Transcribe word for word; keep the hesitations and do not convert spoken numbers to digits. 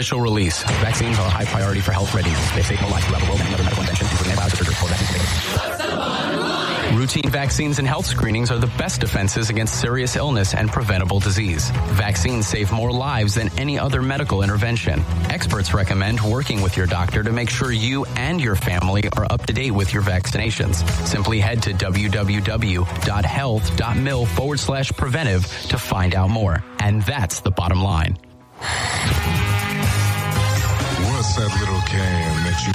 Official release. Vaccines are a high priority for health readiness. They save more lives throughout the world than any other medical invention, including antibiotics, surgery, or vaccine. Routine vaccines and health screenings are the best defenses against serious illness and preventable disease. Vaccines save more lives than any other medical intervention. Experts recommend working with your doctor to make sure you and your family are up to date with your vaccinations. Simply head to www.health.mil forward slash preventive to find out more. And that's the bottom line. What's that little can that you